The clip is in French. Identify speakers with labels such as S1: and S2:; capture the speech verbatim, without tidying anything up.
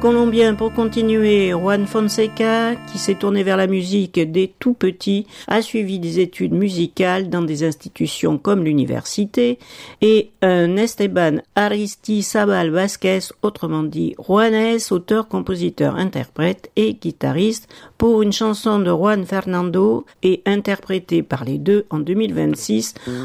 S1: Colombien pour continuer, Juan Fonseca, qui s'est tourné vers la musique dès tout petit, a suivi des études musicales dans des institutions comme l'université, et un Esteban Aristizabal Vázquez, autrement dit Juanes, auteur, compositeur, interprète et guitariste, pour une chanson de Juan Fernando et interprétée par les deux en deux mille vingt-six